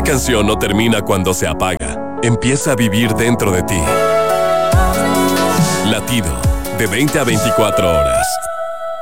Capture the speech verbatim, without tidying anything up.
Una canción no termina cuando se apaga. Empieza a vivir dentro de ti. Latido, de veinte a veinticuatro horas.